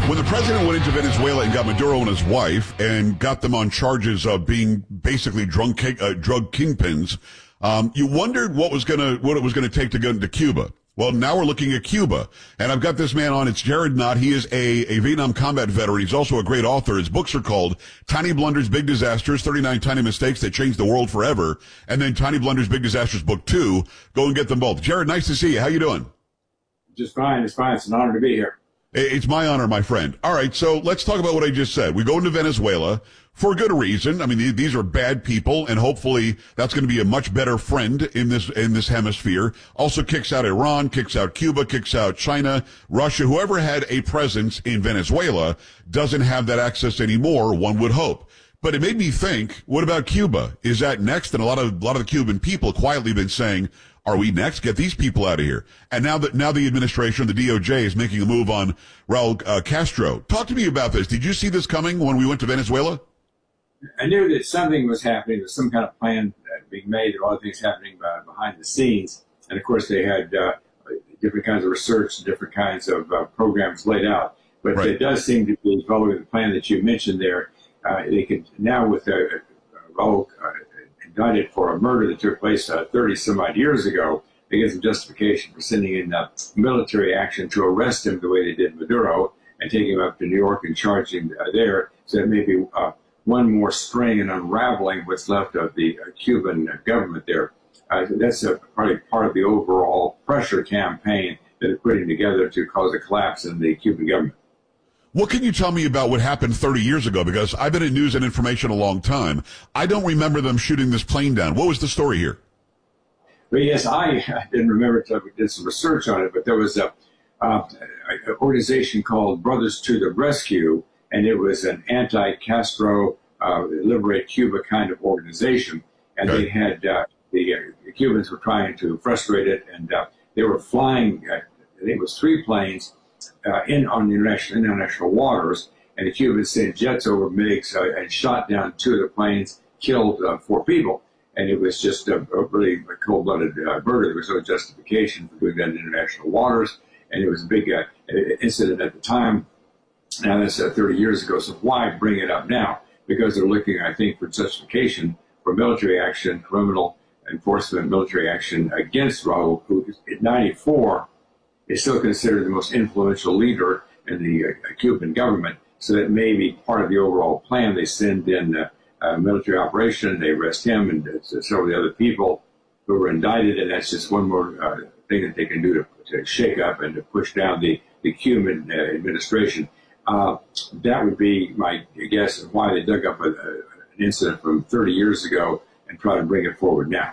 When the president went into Venezuela and got Maduro and his wife and got them on charges of being basically drug kingpins, you wondered what it was gonna take to get into Cuba. Well, now we're looking at Cuba, and I've got this man on. It's Jared Knott. He is a Vietnam combat veteran. He's also a great author. His books are called Tiny Blunders, Big Disasters, 39 Tiny Mistakes That Changed the World Forever, and then Tiny Blunders, Big Disasters, Book 2. Go and get them both. Jared, nice to see you. How you doing? Just fine. It's fine. It's an honor to be here. It's my honor, my friend. All right, so let's talk about what I just said. We go into Venezuela for good reason. I mean, these are bad people, and hopefully that's going to be a much better friend in this hemisphere. Also kicks out Iran, kicks out Cuba, kicks out China, Russia. Whoever had a presence in Venezuela doesn't have that access anymore, one would hope. But it made me think, what about Cuba? Is that next? And a lot of the Cuban people quietly been saying, are we next? Get these people out of here. And now the administration, the DOJ, is making a move on Raul Castro. Talk to me about this. Did you see this coming when we went to Venezuela? I knew that something was happening. There was some kind of plan being made. There were other things happening behind the scenes. And, of course, they had different kinds of research, different kinds of programs laid out. But right. It does seem to be following the plan that you mentioned there. They could now, with Raul indicted for a murder that took place 30-some-odd years ago, they get some justification for sending in military action to arrest him the way they did Maduro and take him up to New York and charge him there. So that may be one more string in unraveling what's left of the Cuban government there. That's probably part of the overall pressure campaign that they're putting together to cause a collapse in the Cuban government. What can you tell me about what happened 30 years ago? Because I've been in news and information a long time. I don't remember them shooting this plane down. What was the story here? Well, yes, I didn't remember until we did some research on it, but there was an organization called Brothers to the Rescue, and it was an anti-Castro, liberate Cuba kind of organization. And okay. They had, the Cubans were trying to frustrate it, and they were flying, I think it was 3 planes, on the international waters, and the Cubans sent jets over MiGs and shot down 2 of the planes, killed 4 people. And it was just a really cold-blooded murder. There was no justification for doing that in international waters, and it was a big incident at the time. Now, that's 30 years ago, so why bring it up now? Because they're looking, I think, for justification for military action, criminal enforcement, military action against Raul, who in 94 is still considered the most influential leader in the Cuban government. So that may be part of the overall plan. They send in a military operation, they arrest him and several of the other people who were indicted, and that's just one more thing that they can do to shake up and to push down the Cuban administration. That would be my guess of why they dug up an incident from 30 years ago and try to bring it forward now.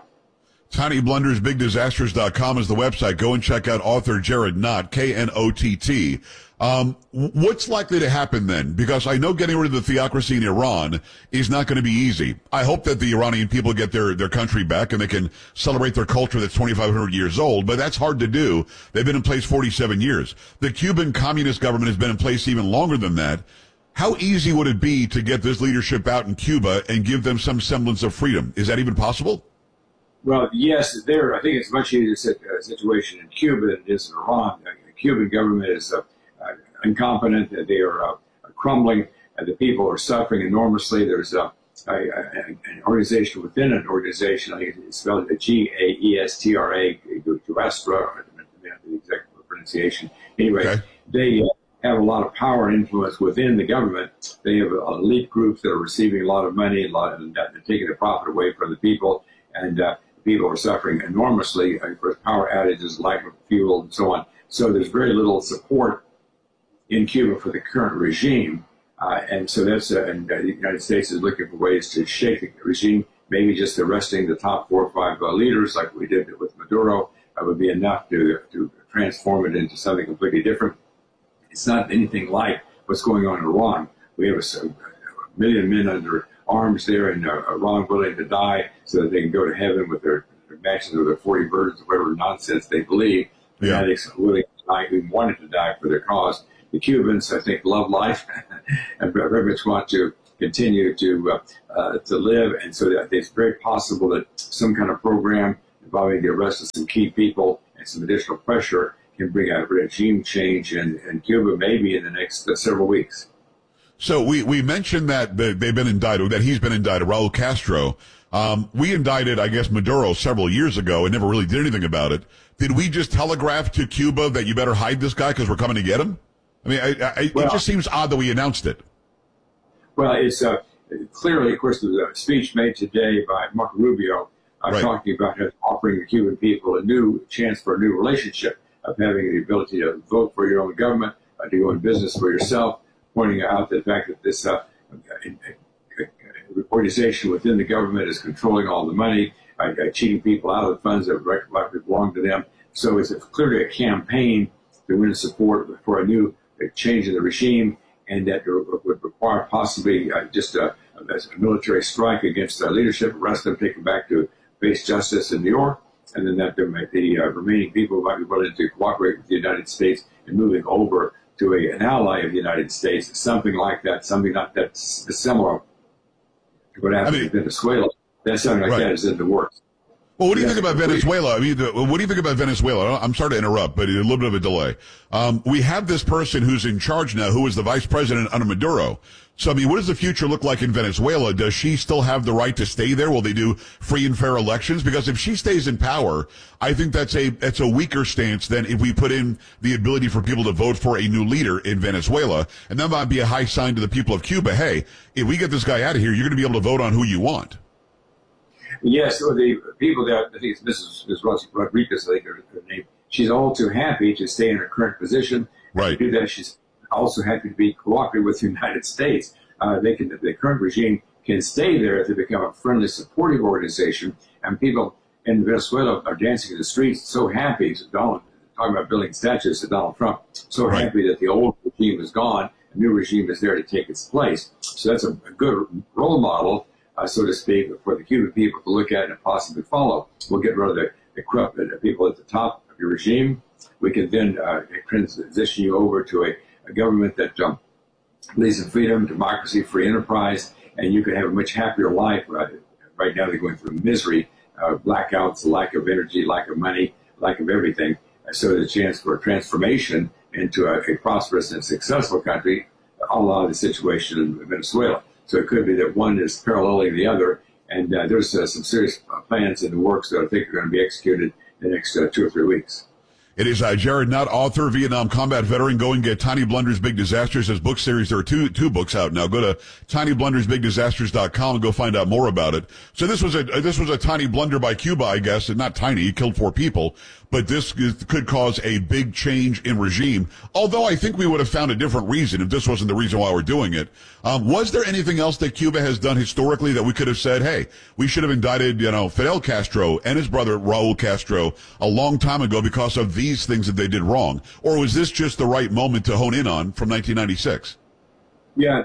TinyBlundersBigDisasters.com is the website. Go and check out author Jared Knott, Knott. What's likely to happen then? Because I know getting rid of the theocracy in Iran is not going to be easy. I hope that the Iranian people get their country back and they can celebrate their culture that's 2,500 years old, but that's hard to do. They've been in place 47 years. The Cuban Communist government has been in place even longer than that. How easy would it be to get this leadership out in Cuba and give them some semblance of freedom? Is that even possible? Well, yes, I think it's a much easier situation in Cuba than it is in Iran. The Cuban government is incompetent. They are crumbling. The people are suffering enormously. There's an organization within an organization. I think it's spelled GAESTRA, Guestra, the exact pronunciation. Anyway, okay. They have a lot of power and influence within the government. They have elite groups that are receiving a lot of money, and taking the profit away from the people, and people are suffering enormously for power outages, lack of fuel, and so on. So there's very little support in Cuba for the current regime. And so that's, and the United States is looking for ways to shake the regime, maybe just arresting the top 4 or 5 leaders like we did with Maduro would be enough to transform it into something completely different. It's not anything like what's going on in Iran. We have a million men under arms there in Iran willing to die so that they can go to heaven with their matches with their 40 birds or whatever nonsense they believe. Yeah. Fanatics willing to die who wanted to die for their cause. The Cubans, I think, love life and very much want to continue to live, and so that it's very possible that some kind of program involving the arrest of some key people and some additional pressure can bring out regime change in Cuba maybe in the next several weeks. So we mentioned that they've been indicted, that he's been indicted, Raul Castro. We indicted, I guess, Maduro several years ago and never really did anything about it. Did we just telegraph to Cuba that you better hide this guy because we're coming to get him? I mean, it just seems odd that we announced it. Well, it's clearly, of course, there's a speech made today by Marco Rubio talking about offering the Cuban people a new chance for a new relationship of having the ability to vote for your own government, to go in business for yourself, pointing out the fact that this organization within the government is controlling all the money, cheating people out of the funds that rightfully belong to them. So it's clearly a campaign to win support for a new change in the regime, and that would require possibly just a military strike against the leadership, arrest them, take them back to face justice in New York, and then that the remaining people might be willing to cooperate with the United States in moving over to an ally of the United States, something like that, something not that similar to what happened in Venezuela. That something like that is in the works. Well, what do you think about Venezuela? I mean, what do you think about Venezuela? I'm sorry to interrupt, but a little bit of a delay. We have this person who's in charge now, who is the vice president under Maduro. So, I mean, what does the future look like in Venezuela? Does she still have the right to stay there? Will they do free and fair elections? Because if she stays in power, I think that's a weaker stance than if we put in the ability for people to vote for a new leader in Venezuela. And that might be a high sign to the people of Cuba. Hey, if we get this guy out of here, you're going to be able to vote on who you want. Yes, so the people that, I think it's Mrs. Rodriguez, I think her name, she's all too happy to stay in her current position. Right. To do that, she's also happy to be cooperative with the United States. The current regime can stay there if they become a friendly, supportive organization, and people in Venezuela are dancing in the streets so happy. So talking about building statues to Donald Trump, so happy that the old regime is gone, a new regime is there to take its place. So that's a good role model, so to speak, for the Cuban people to look at and possibly follow. We'll get rid of the corrupt people at the top of your regime. We can then transition you over to a government that believes in freedom, democracy, free enterprise, and you can have a much happier life. Right now they're going through misery, blackouts, lack of energy, lack of money, lack of everything. So there's a chance for a transformation into a prosperous and successful country, a la the situation in Venezuela. So it could be that one is paralleling the other, and there's some serious plans in the works that I think are going to be executed in the next 2 or 3 weeks. It is Jared Nutt, author, Vietnam combat veteran. Go and get Tiny Blunders Big Disasters, his book series. There are two books out now. Go to tinyblundersbigdisasters.com and go find out more about it. So this was a tiny blunder by Cuba, I guess. Not tiny, he killed 4 people. But this could cause a big change in regime. Although I think we would have found a different reason if this wasn't the reason why we're doing it. Was there anything else that Cuba has done historically that we could have said, hey, we should have indicted, Fidel Castro and his brother Raul Castro a long time ago because of these things that they did wrong? Or was this just the right moment to hone in on from 1996? Yeah,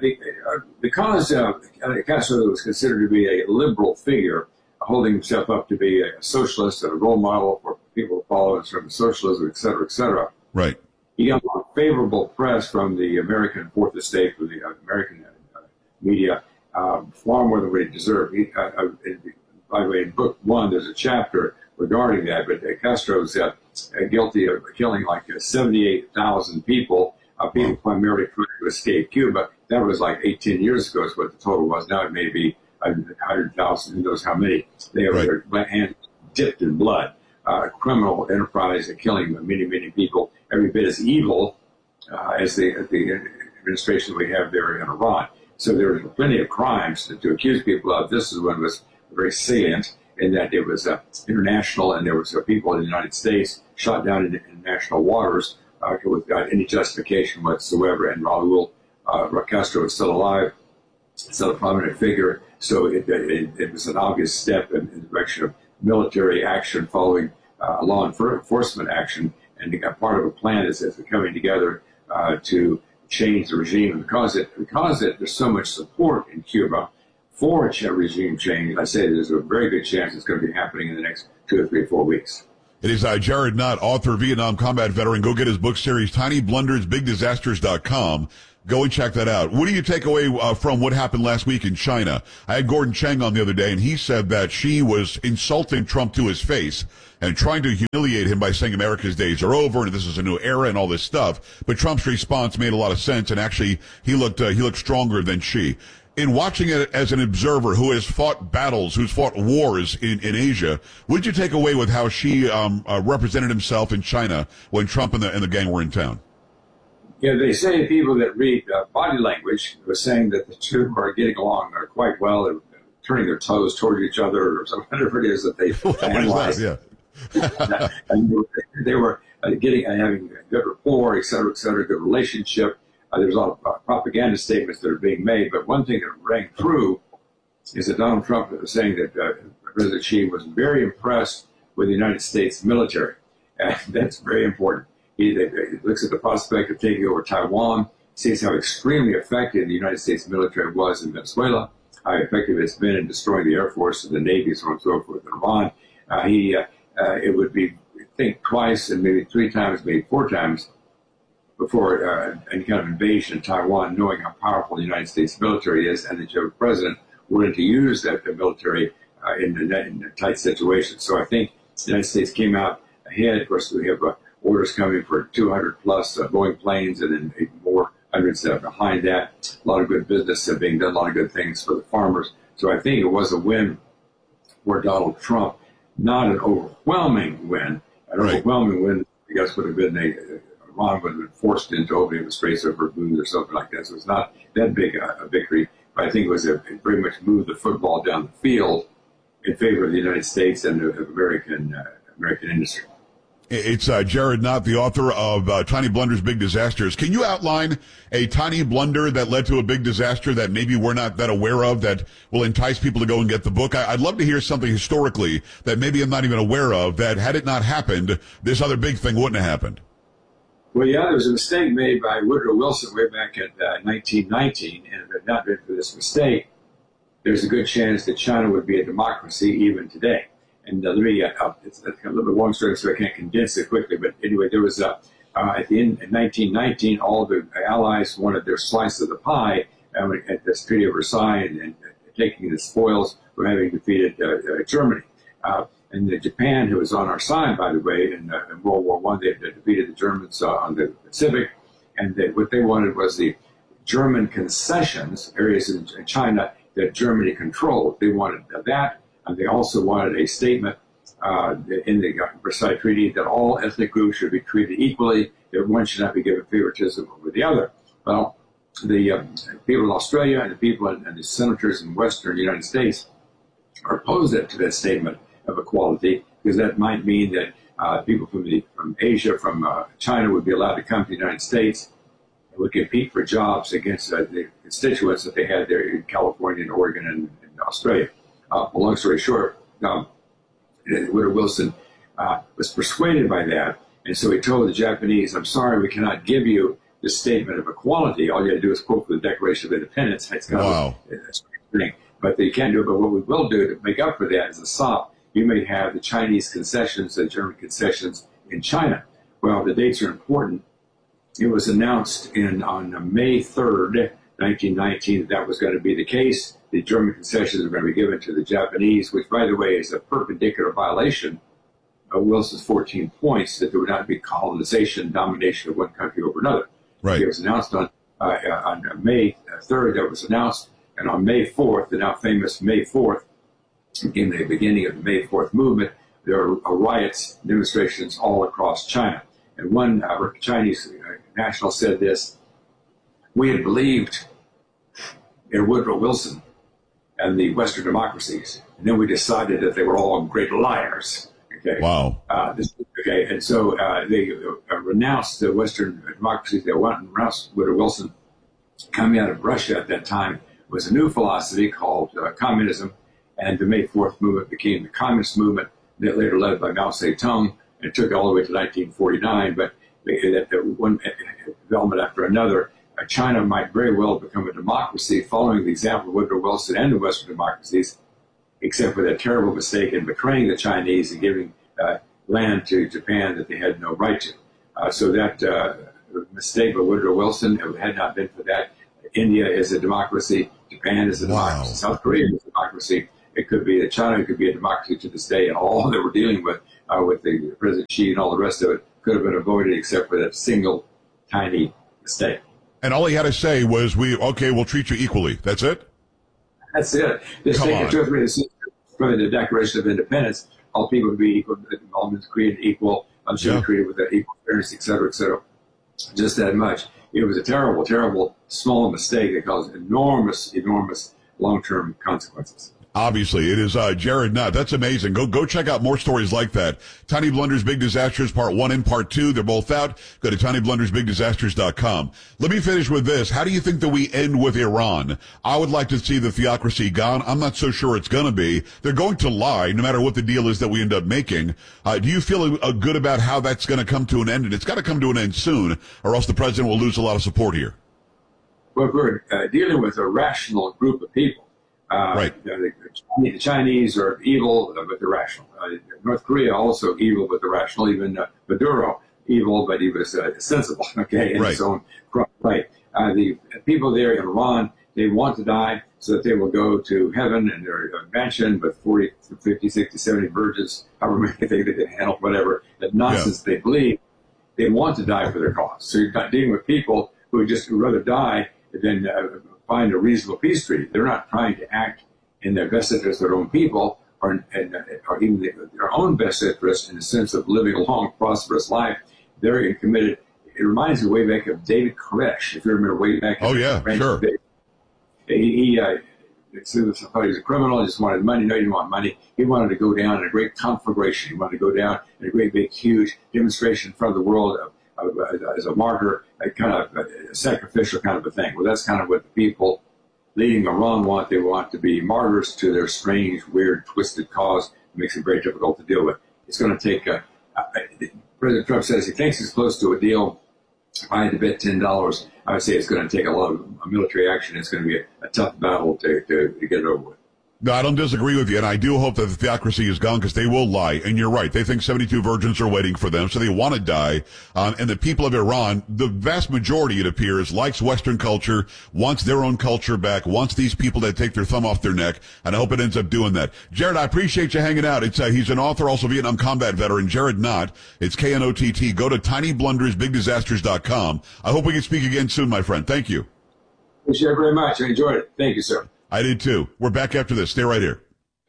because Castro was considered to be a liberal figure, holding himself up to be a socialist and a role model for people to follow in terms of socialism, et cetera, et cetera. Right. He got favorable press from the American Fourth Estate, from the American media, far more than what he deserved. By the way, in book 1, there's a chapter regarding that, but Castro's guilty of killing like 78,000 people, people primarily trying to escape Cuba. That was like 18 years ago is what the total was. Now it may be 100,000, who knows how many. They have their hands dipped in blood. Criminal enterprise and killing many, many people, every bit as evil as the administration we have there in Iran. So there are plenty of crimes to accuse people of. This is one was very salient in that it was international, and there was people in the United States shot down in national waters without any justification whatsoever. And Raul Castro is still alive, still a prominent figure. So it was an obvious step in the direction of military action following law enforcement action, and part of a plan is coming together to change the regime. Because there's so much support in Cuba for a regime change, I say there's a very good chance it's going to be happening in the next 2 or 3 or 4 weeks. It is Jared Knott, author, Vietnam combat veteran. Go get his book series, TinyBlundersBigDisasters.com. Go and check that out. What do you take away from what happened last week in China? I had Gordon Chang on the other day, and he said that she was insulting Trump to his face and trying to humiliate him by saying America's days are over and this is a new era and all this stuff. But Trump's response made a lot of sense, and actually he looked stronger than she. In watching it as an observer who has fought battles, who's fought wars in Asia, what did you take away with how she represented himself in China when Trump and the gang were in town? Yeah, they say people that read body language were saying that the two are getting along quite well. They're turning their toes toward each other, or whatever it is that they analyze. Yeah. And they were having a good rapport, et cetera, good relationship. There's a lot of propaganda statements that are being made, but one thing that rang true is that Donald Trump was saying that President Xi was very impressed with the United States military, and that's very important. He looks at the prospect of taking over Taiwan, sees how extremely effective the United States military was in Venezuela, how effective it's been in destroying the Air Force and the Navy, so on and so forth, in Iran. It would be, think twice and maybe three times, maybe four times before any kind of invasion of Taiwan, knowing how powerful the United States military is, and that you have a president willing to use that military in a tight situation. So I think the United States came out ahead. Of course, we have orders coming for 200 plus Boeing planes, and then more hundreds behind that. A lot of good business being done, a lot of good things for the farmers. So I think it was a win for Donald Trump, not an overwhelming win. An overwhelming win, I guess, would have been Iran would have been forced into opening the Straits of Hormuz or something like that. So it's not that big a victory, but I think it very much moved the football down the field in favor of the United States and of American industry. It's Jared Knott, the author of Tiny Blunders, Big Disasters. Can you outline a tiny blunder that led to a big disaster that maybe we're not that aware of that will entice people to go and get the book? I'd love to hear something historically that maybe I'm not even aware of, that had it not happened, this other big thing wouldn't have happened. Well, yeah, there was a mistake made by Woodrow Wilson way back in 1919, and if it had not been for this mistake, there's a good chance that China would be a democracy even today. And let me, it's a little bit long story, so I can't condense it quickly, but anyway, there was, at the end, in 1919, all the Allies wanted their slice of the pie at the Treaty of Versailles, and taking the spoils for having defeated Germany. And Japan, who was on our side, by the way, in World War I, they defeated the Germans on the Pacific, and what they wanted was the German concessions, areas in China that Germany controlled. They wanted that, and they also wanted a statement in the Versailles Treaty that all ethnic groups should be treated equally, that one should not be given favoritism over the other. Well, the people in Australia and the people and the senators in Western United States are opposed to that statement of equality, because that might mean that people from Asia, from China, would be allowed to come to the United States and would compete for jobs against the constituents that they had there in California and Oregon and Australia. Long story short, Woodrow Wilson was persuaded by that, and so he told the Japanese, "I'm sorry, we cannot give you this statement of equality. All you got to do is quote the Declaration of Independence." It's kind of a thing, but they can't do it. But what we will do to make up for that is a SOP. You may have the Chinese concessions, the German concessions in China. Well, the dates are important. It was announced on May 3rd, 1919, that was going to be the case. The German concessions were going to be given to the Japanese, which, by the way, is a perpendicular violation of Wilson's 14 points, that there would not be colonization, domination of one country over another. Right. It was announced on May 3rd, that was announced, and on May 4th, the now famous May 4th, in the beginning of the May 4th movement, there are riots, demonstrations all across China. And one Chinese national said this: "We had believed in Woodrow Wilson and the Western democracies, and then we decided that they were all great liars." Okay. Wow. And so they renounced the Western democracies. They went and renounced Woodrow Wilson. Coming out of Russia at that time was a new philosophy called communism. And the May 4th movement became the communist movement, that later led by Mao Zedong, and it took all the way to 1949. But one development after another, China might very well become a democracy following the example of Woodrow Wilson and the Western democracies, except for that terrible mistake in betraying the Chinese and giving land to Japan that they had no right to. So that mistake by Woodrow Wilson, it had not been for that, India is a democracy, Japan is a democracy, South Korea is a democracy. It could be that China could be a democracy to this day, and all that we're dealing with the President Xi and all the rest of it could have been avoided except for that single tiny mistake. And all he had to say was, we'll treat you equally. That's it? That's it. Just take 2 or 3 from the Declaration of Independence. All people would be equal, all men created equal, should be treated with equal fairness, et cetera, et cetera. Just that much. It was a terrible, terrible small mistake that caused enormous, enormous long-term consequences. Obviously, it is Jared Nutt. That's amazing. Go check out more stories like that. Tiny Blunders Big Disasters Part 1 and Part 2. They're both out. Go to tinyblundersbigdisasters.com. Let me finish with this. How do you think that we end with Iran? I would like to see the theocracy gone. I'm not so sure it's going to be. They're going to lie no matter what the deal is that we end up making. Do you feel good about how that's going to come to an end? And it's got to come to an end soon, or else the president will lose a lot of support here. Well, we're dealing with a rational group of people. Right. The Chinese are evil but irrational. North Korea also evil but irrational. Even Maduro evil, but he was sensible. Okay, in his own right. The people there in Iran, they want to die so that they will go to heaven in their mansion with 40, 50, 60, 70 virgins, however many they can handle, whatever. That nonsense they believe. They want to die for their cause. So you're not dealing with people who would rather die than find a reasonable peace treaty. They're not trying to act in their best interest of their own people or even their own best interest in the sense of living a long, prosperous life. They're committed. It reminds me way back of David Koresh, if you remember way back. Oh, yeah, sure. He thought he was a criminal. He just wanted money. No, he didn't want money. He wanted to go down in a great conflagration. He wanted to go down in a great, big, huge demonstration in front of the world as a martyr, a kind of a sacrificial kind of a thing. Well, that's kind of what the people leading Iran want. They want to be martyrs to their strange, weird, twisted cause. It makes it very difficult to deal with. It's going to take President Trump says he thinks he's close to a deal. If I had to bet $10, I would say it's going to take a lot of military action. It's going to be a tough battle to get it over with. No, I don't disagree with you, and I do hope that the theocracy is gone because they will lie. And you're right. They think 72 virgins are waiting for them, so they want to die. And the people of Iran, the vast majority, it appears, likes Western culture, wants their own culture back, wants these people to take their thumb off their neck, and I hope it ends up doing that. Jared, I appreciate you hanging out. He's an author, also Vietnam combat veteran, Jared Knott. It's Knott. Go to tinyblundersbigdisasters.com. I hope we can speak again soon, my friend. Thank you. Appreciate it very much. I enjoyed it. Thank you, sir. I did too. We're back after this. Stay right here.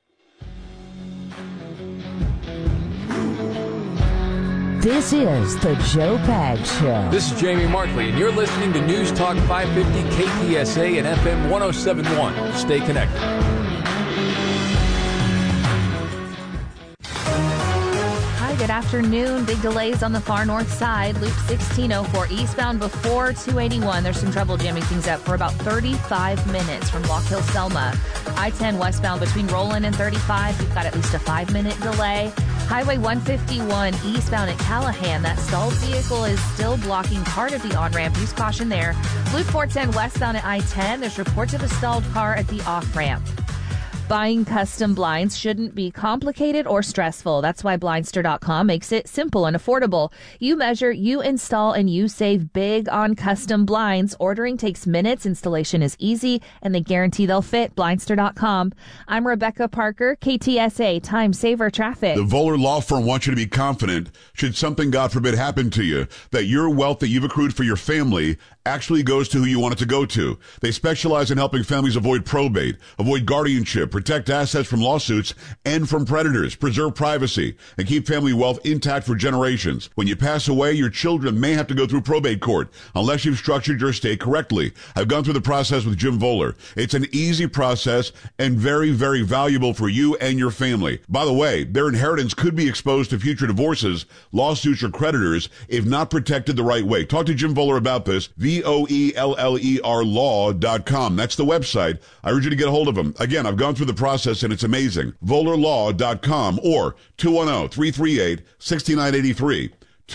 This is the Joe Pags Show. This is Jamie Markley, and you're listening to News Talk 550 KTSA and FM 1071. Stay connected. Good afternoon. Big delays on the far north side. Loop 1604 eastbound before 281. There's some trouble jamming things up for about 35 minutes from Lock Hill, Selma. I-10 westbound between Roland and 35. We've got at least a 5-minute delay. Highway 151 eastbound at Callahan. That stalled vehicle is still blocking part of the on-ramp. Use caution there. Loop 410 westbound at I-10. There's reports of a stalled car at the off-ramp. Buying custom blinds shouldn't be complicated or stressful. That's why Blindster.com makes it simple and affordable. You measure, you install, and you save big on custom blinds. Ordering takes minutes, installation is easy, and they guarantee they'll fit. Blindster.com. I'm Rebecca Parker, KTSA, Time Saver Traffic. The Voller Law Firm wants you to be confident, should something, God forbid, happen to you, that your wealth that you've accrued for your family actually goes to who you want it to go to. They specialize in helping families avoid probate, avoid guardianship, protect assets from lawsuits and from predators, preserve privacy, and keep family wealth intact for generations. When you pass away, your children may have to go through probate court unless you've structured your estate correctly. I've gone through the process with Jim Voller. It's an easy process and very, very valuable for you and your family. By the way, their inheritance could be exposed to future divorces, lawsuits, or creditors if not protected the right way. Talk to Jim Voller about this. VOELLER law.com. That's the website. I urge you to get a hold of him. Again, I've gone through the process and it's amazing. VollerLaw.com or 210-338-6983.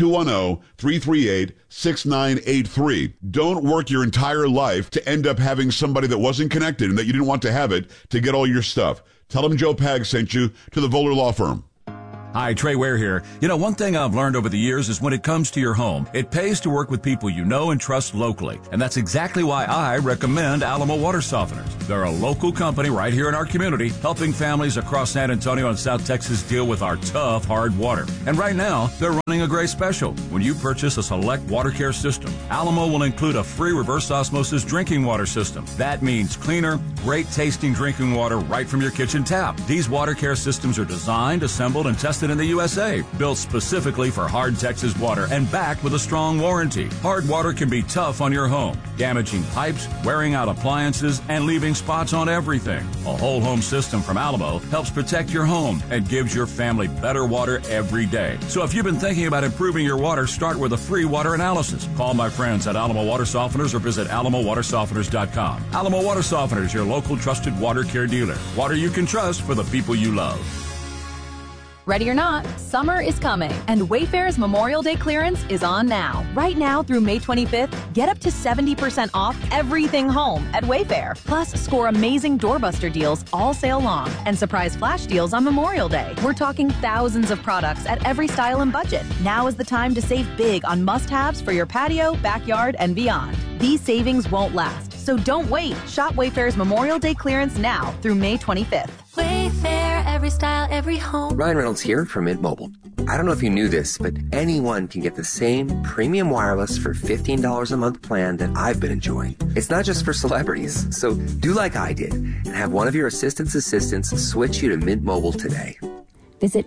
210-338-6983. Don't work your entire life to end up having somebody that wasn't connected and that you didn't want to have it to get all your stuff. Tell them Joe Pags sent you to the Voller Law Firm. Hi, Trey Ware here. You know, one thing I've learned over the years is when it comes to your home, it pays to work with people you know and trust locally. And that's exactly why I recommend Alamo Water Softeners. They're a local company right here in our community, helping families across San Antonio and South Texas deal with our tough, hard water. And right now, they're running a great special. When you purchase a select water care system, Alamo will include a free reverse osmosis drinking water system. That means cleaner, great tasting drinking water right from your kitchen tap. These water care systems are designed, assembled, and tested in the USA, built specifically for hard Texas water and backed with a strong warranty. Hard water can be tough on your home, damaging pipes, wearing out appliances, and leaving spots on everything. A whole home system from Alamo helps protect your home and gives your family better water every day. So if you've been thinking about improving your water, start with a free water analysis. Call my friends at Alamo Water Softeners or visit alamowatersofteners.com. Alamo Water Softeners, your local trusted water care dealer. Water you can trust for the people you love. Ready or not, summer is coming, and Wayfair's Memorial Day clearance is on now. Right now through May 25th, get up to 70% off everything home at Wayfair. Plus, score amazing doorbuster deals all sale long and surprise flash deals on Memorial Day. We're talking thousands of products at every style and budget. Now is the time to save big on must-haves for your patio, backyard, and beyond. These savings won't last, so don't wait. Shop Wayfair's Memorial Day clearance now through May 25th. Wayfair, every style, every home. Ryan Reynolds here from Mint Mobile. I don't know if you knew this, but anyone can get the same premium wireless for $15 a month plan that I've been enjoying. It's not just for celebrities, so do like I did and have one of your assistants switch you to Mint Mobile today. Visit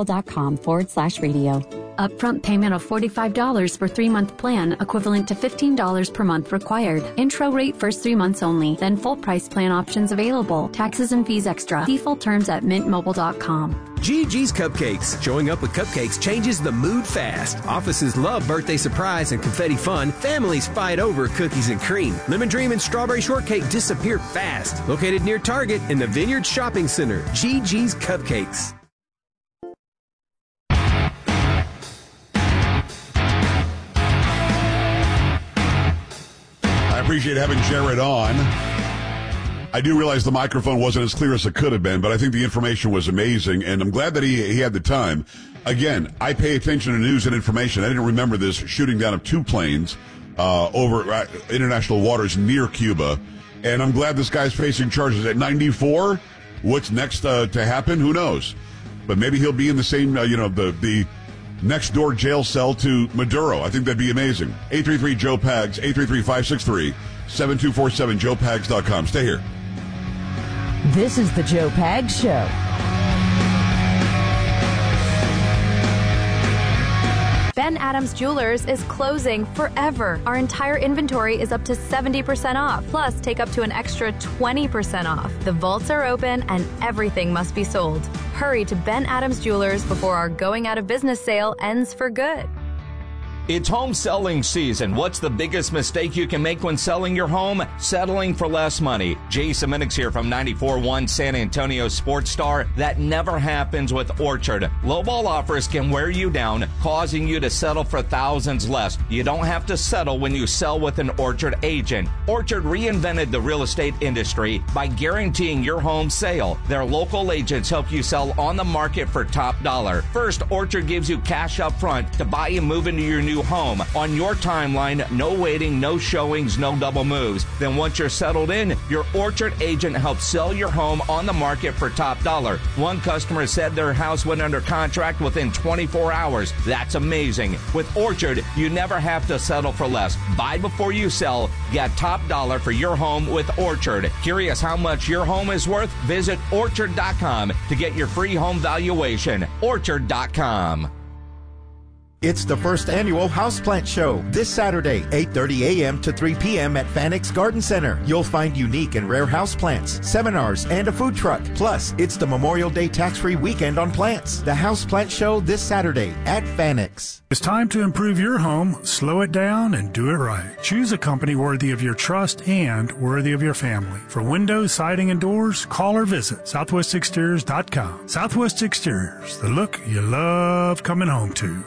mintmobile.com/radio. Upfront payment of $45 for 3-month plan, equivalent to $15 per month required. Intro rate first 3 months only, then full price plan options available. Taxes and fees extra. Default terms at mintmobile.com. GG's Cupcakes. Showing up with cupcakes changes the mood fast. Offices love birthday surprise and confetti fun. Families fight over cookies and cream. Lemon Dream and Strawberry Shortcake disappear fast. Located near Target in the Vineyard Shopping Center. GG's Cupcakes. I appreciate having Jared on. I do realize the microphone wasn't as clear as it could have been, but I think the information was amazing, and I'm glad that he had the time. Again, I pay attention to news and information. I didn't remember this shooting down of 2 planes over international waters near Cuba, and I'm glad this guy's facing charges at 94. What's next to happen? Who knows? But maybe he'll be in the same, the next door jail cell to Maduro. I think that'd be amazing. 833-JOE-PAGS, 833-563-7247, joepags.com. Stay here. This is the Joe Pags Show. Ben Adams Jewelers is closing forever. Our entire inventory is up to 70% off. Plus, take up to an extra 20% off. The vaults are open and everything must be sold. Hurry to Ben Adams Jewelers before our going out of business sale ends for good. It's home selling season. What's the biggest mistake you can make when selling your home? Settling for less money. Jason Minix here from 94.1 San Antonio Sports Star. That never happens with Orchard. Lowball offers can wear you down, causing you to settle for thousands less. You don't have to settle when you sell with an Orchard agent. Orchard reinvented the real estate industry by guaranteeing your home sale. Their local agents help you sell on the market for top dollar. First, Orchard gives you cash up front to buy and move into your new home on your timeline. No waiting, no showings, no double moves. Then once you're settled in, your Orchard agent helps sell your home on the market for top dollar. One customer said their house went under contract within 24 hours. That's amazing. With Orchard, you never have to settle for less. Buy before you sell. Get top dollar for your home with Orchard. Curious how much your home is worth? Visit Orchard.com to get your free home valuation. Orchard.com. It's the first annual Houseplant Show this Saturday, 8:30 a.m. to 3 p.m. at Fanix Garden Center. You'll find unique and rare houseplants, seminars, and a food truck. Plus, it's the Memorial Day tax-free weekend on plants. The Houseplant Show this Saturday at Fanix. It's time to improve your home, slow it down, and do it right. Choose a company worthy of your trust and worthy of your family. For windows, siding, and doors, call or visit southwestexteriors.com. Southwest Exteriors, the look you love coming home to.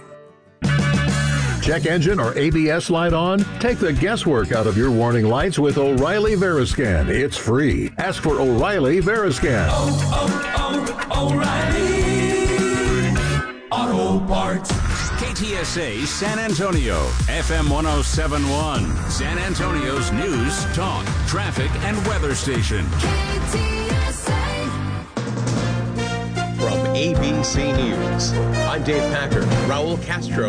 Check engine or ABS light on? Take the guesswork out of your warning lights with O'Reilly Veriscan. It's free. Ask for O'Reilly Veriscan. O'Reilly. Auto Parts. KTSA San Antonio, FM 1071, San Antonio's news, talk, traffic, and weather station. From ABC News, I'm Dave Packer. Raul Castro